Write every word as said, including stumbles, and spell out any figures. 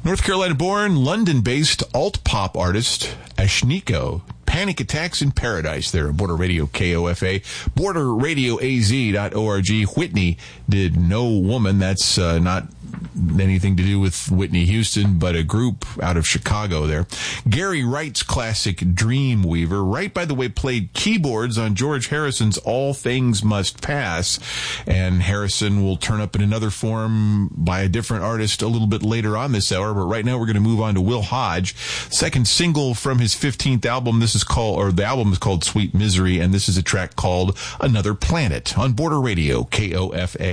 North Carolina-born, London-based alt-pop artist Ashniko. Panic Attacks in Paradise there on Border Radio K O F A, border radio a z dot org. Whitney did No Woman. That's uh, not anything to do with Whitney Houston, but a group out of Chicago there. Gary Wright's classic Dreamweaver. Wright, by the way, played keyboards on George Harrison's All Things Must Pass, and Harrison will turn up in another form by a different artist a little bit later on this hour, but right now we're going to move on to Will Hodge. Second single from his fifteenth album. This is called, or the album is called Sweet Misery, and this is a track called Another Planet on Border Radio K O F A.